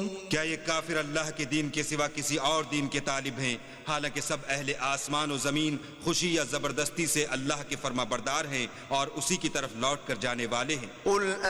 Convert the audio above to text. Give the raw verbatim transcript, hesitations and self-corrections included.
क्या ये काफिर अल्लाह के दीन के सिवा किसी और दीन के तालिब हैं, हालांकि सब अहले आसमान और ज़मीन खुशी या ज़बरदस्ती से अल्लाह के फरमा बरदार हैं और उसी की तरफ लौट कर जाने वाले हैं।